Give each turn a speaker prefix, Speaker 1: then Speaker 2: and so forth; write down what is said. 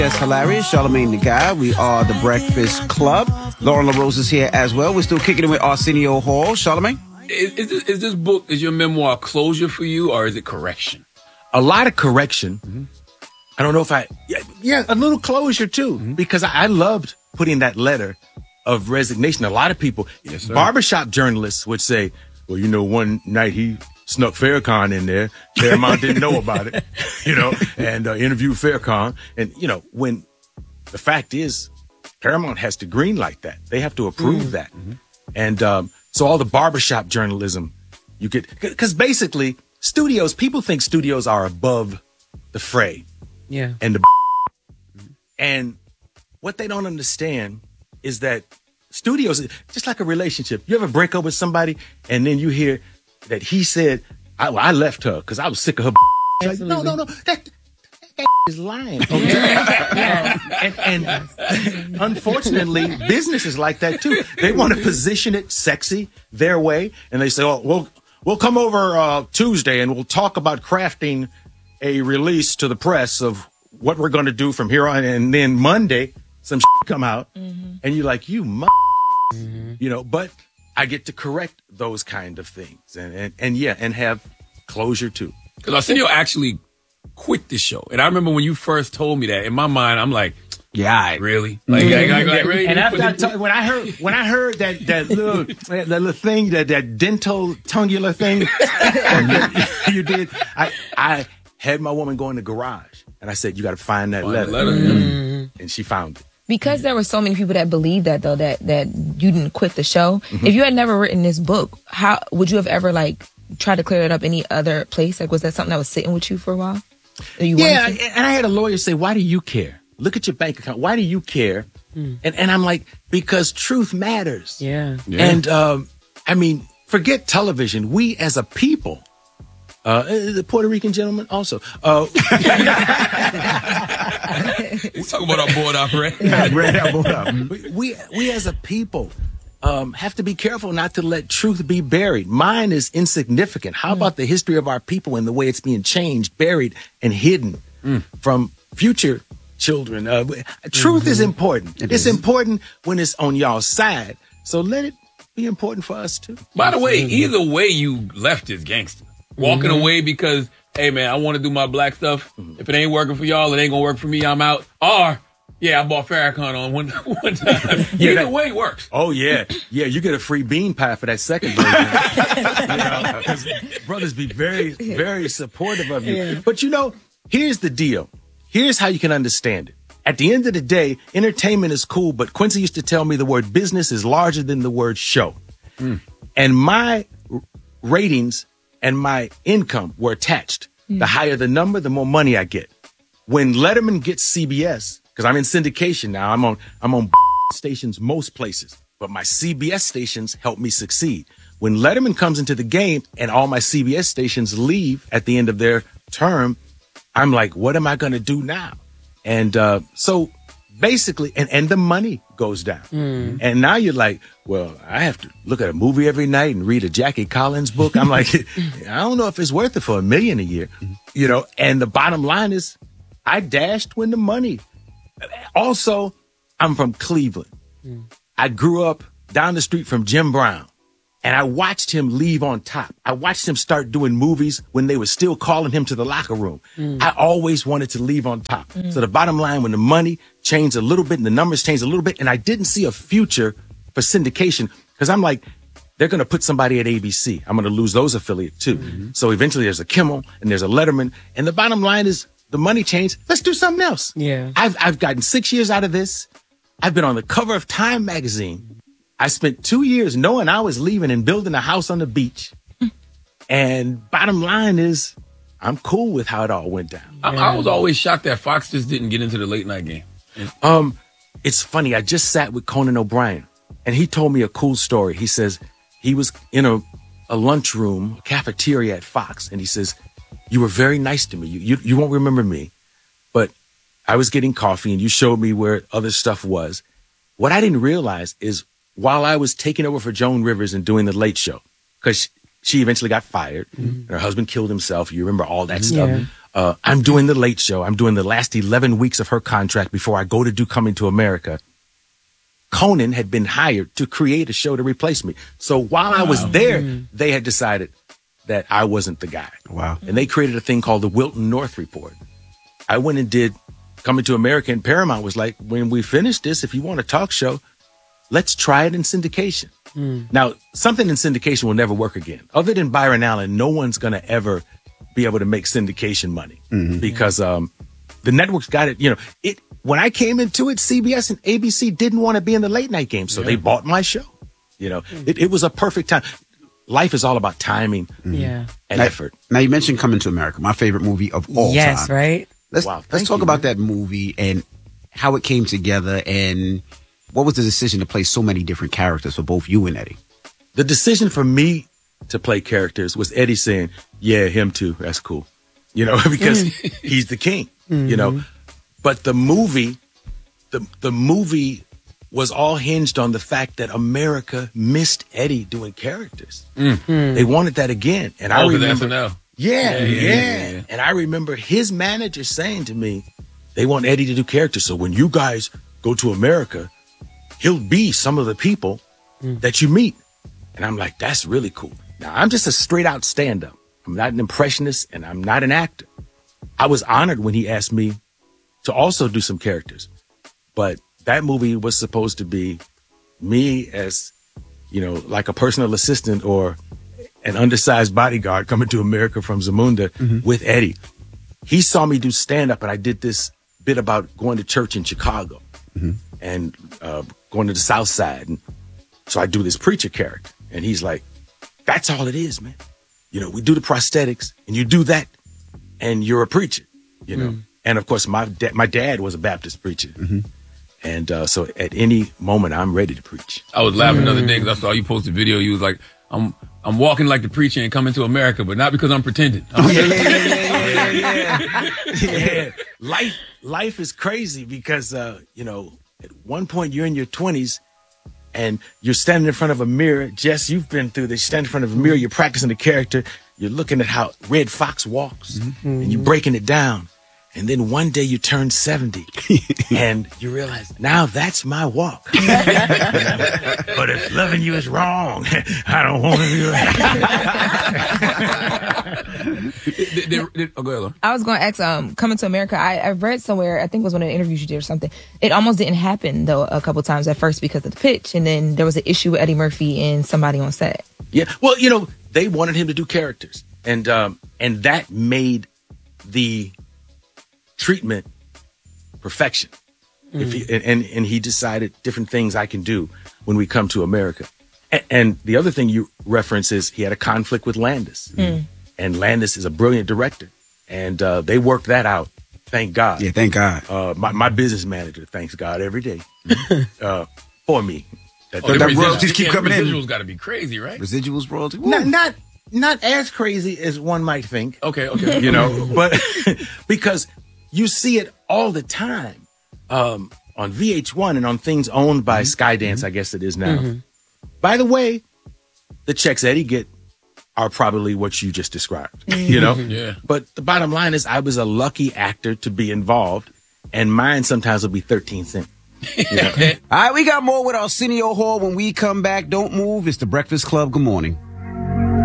Speaker 1: Yes, hilarious. Charlamagne the Guy. We are the Breakfast Club. Lauren LaRose is here as well. We're still kicking it with Arsenio Hall. Charlamagne?
Speaker 2: Is this book, is your memoir closure for you, or is it correction?
Speaker 3: A lot of correction. Mm-hmm. I don't know if a little closure too, because I loved putting that letter of resignation. A lot of people, barbershop journalists would say, well, one night he snuck Farrakhan in there. Paramount didn't know about it, and interviewed Farrakhan. And, when the fact is, Paramount has to greenlight that. They have to approve that. Mm-hmm. And so all the barbershop journalism, because basically people think studios are above the fray.
Speaker 4: Yeah.
Speaker 3: And what they don't understand is that studios, just like a relationship, you ever break up with somebody and then you hear that he said, I left her because I was sick of her. Like, no, that is lying. Okay? and unfortunately, business is like that too. They want to position it sexy their way, and they say, "Oh, we'll come over Tuesday and we'll talk about crafting a release to the press of what we're going to do from here on." And then Monday, some come out, and you're like, But I get to correct those kind of things, and have closure too.
Speaker 2: Because Arsenio actually quit the show, and I remember when you first told me that. In my mind, I'm like, "Yeah, really?" Like, really?
Speaker 3: And after when I heard that little thing, that dental tongular thing that you did, I had my woman go in the garage, and I said, "You got to find that letter." And she found it.
Speaker 5: Because there were so many people that believed that, though, that you didn't quit the show. Mm-hmm. If you had never written this book, how would you have ever tried to clear it up any other place? Was that something that was sitting with you for a while?
Speaker 3: And I had a lawyer say, "Why do you care? Look at your bank account. Why do you care?" And I'm like, because truth matters.
Speaker 4: Yeah.
Speaker 3: And forget television. We as a people, the Puerto Rican gentleman also.
Speaker 2: Let's talk about our board operator.
Speaker 3: We as a people have to be careful not to let truth be buried. Mine is insignificant. How about the history of our people and the way it's being changed, buried, and hidden from future children? Truth is important. It's important when it's on y'all's side. So let it be important for us too.
Speaker 2: By the way, either way you left is gangster. Walking away because, hey man, I want to do my black stuff. If it ain't working for y'all, it ain't gonna work for me. I'm out. Or, I bought Farrakhan on one time. Either way works.
Speaker 3: Oh yeah, you get a free bean pie for that second version. 'Cause brothers be very, very supportive of you. Yeah. But here's the deal. Here's how you can understand it. At the end of the day, entertainment is cool, but Quincy used to tell me the word business is larger than the word show. And my ratings and my income were attached. The higher the number, the more money I get. When Letterman gets CBS, because I'm in syndication now, I'm on stations most places, but my CBS stations help me succeed. When Letterman comes into the game and all my CBS stations leave at the end of their term, I'm like, what am I going to do now? And so basically, and the money goes down. And now you're like, well, I have to look at a movie every night and read a Jackie Collins book. I'm like, I don't know if it's worth it for $1 million a year, and the bottom line is I dashed when the money. Also, I'm from Cleveland. I grew up down the street from Jim Brown. And I watched him leave on top. I watched him start doing movies when they were still calling him to the locker room. I always wanted to leave on top. So the bottom line, when the money changed a little bit and the numbers changed a little bit, and I didn't see a future for syndication, because I'm like, they're going to put somebody at ABC. I'm going to lose those affiliates too. So eventually there's a Kimmel and there's a Letterman. And the bottom line is the money changed. Let's do something else.
Speaker 4: Yeah.
Speaker 3: I've gotten 6 years out of this. I've been on the cover of Time magazine. I spent 2 years knowing I was leaving and building a house on the beach. And bottom line is, I'm cool with how it all went down.
Speaker 2: I was always shocked that Fox just didn't get into the late night game.
Speaker 3: It's funny. I just sat with Conan O'Brien, and he told me a cool story. He says he was in a lunchroom, a cafeteria at Fox, and he says, you were very nice to me. You won't remember me, but I was getting coffee, and you showed me where other stuff was. What I didn't realize is while I was taking over for Joan Rivers and doing The Late Show, because she eventually got fired. Her husband killed himself. You remember all that stuff. I'm doing the Late Show. I'm doing the last 11 weeks of her contract before I go to do Coming to America. Conan had been hired to create a show to replace me. So while I was there, they had decided that I wasn't the guy.
Speaker 1: Wow.
Speaker 3: And they created a thing called the Wilton North Report. I went and did Coming to America, and Paramount was like, when we finish this, if you want a talk show, let's try it in syndication. Now, something in syndication will never work again. Other than Byron Allen, no one's going to ever be able to make syndication money because the networks got it. You know, when I came into it, CBS and ABC didn't want to be in the late night game, so they bought my show. You know, it was a perfect time. Life is all about timing and effort.
Speaker 1: Now, you mentioned Coming to America, my favorite movie of all time.
Speaker 4: Yes, right?
Speaker 1: Let's talk about that movie and how it came together, and what was the decision to play so many different characters for both you and Eddie?
Speaker 3: The decision for me to play characters was Eddie saying, yeah, him too. That's cool. You know, because he's the king, you know. But the movie, the movie was all hinged on the fact that America missed Eddie doing characters. They wanted that again. And I remember,
Speaker 2: SNL.
Speaker 3: Yeah. And I remember his manager saying to me, they want Eddie to do characters. So when you guys go to America, he'll be some of the people that you meet. And I'm like, that's really cool. Now, I'm just a straight out stand-up. I'm not an impressionist and I'm not an actor. I was honored when he asked me to also do some characters. But that movie was supposed to be me as, you know, like a personal assistant or an undersized bodyguard coming to America from Zamunda with Eddie. He saw me do stand-up, and I did this bit about going to church in Chicago and going to the South Side. And so I do this preacher character, and he's like, that's all it is, man. You know, we do the prosthetics, and you do that, and you're a preacher, you know. And, of course, my dad was a Baptist preacher. And so at any moment, I'm ready to preach.
Speaker 2: I was laughing the other day because I saw you post a video. You was like, I'm walking like the preacher and coming to America, but not because I'm pretending.
Speaker 3: Yeah. Life is crazy because, you know, at one point you're in your 20s and you're standing in front of a mirror. Jess, you've been through this. You stand in front of a mirror. You're practicing the character. You're looking at how Red Fox walks and you're breaking it down. And then one day you turn 70 and you realize, now that's my walk. But if loving you is wrong, I don't want to do it.
Speaker 2: Go ahead, Laura.
Speaker 5: I was going to ask, Coming to America, I read somewhere, I think it was one of the interviews you did or something. It almost didn't happen, though, a couple times at first because of the pitch. And then there was an issue with Eddie Murphy and somebody on set.
Speaker 3: Yeah. Well, you know, they wanted him to do characters. And that made the treatment perfection. If he, and he decided different things I can do when we come to America. And the other thing you reference is he had a conflict with Landis. And Landis is a brilliant director. And they worked that out. Thank God.
Speaker 1: Yeah, thank God.
Speaker 3: My business manager thanks God every day for me.
Speaker 1: That royalties keep coming in.
Speaker 2: Residuals got to be crazy, right?
Speaker 1: Residuals royalty.
Speaker 3: Not as crazy as one might think.
Speaker 2: Okay.
Speaker 3: You know, but because you see it all the time on VH1 and on things owned by Skydance, I guess it is now. By the way, the checks Eddie get are probably what you just described, you know?
Speaker 2: Yeah.
Speaker 3: But the bottom line is I was a lucky actor to be involved, and mine sometimes will be 13 cents. You know?
Speaker 1: All right, we got more with Arsenio Hall when we come back. Don't move. It's the Breakfast Club. Good morning.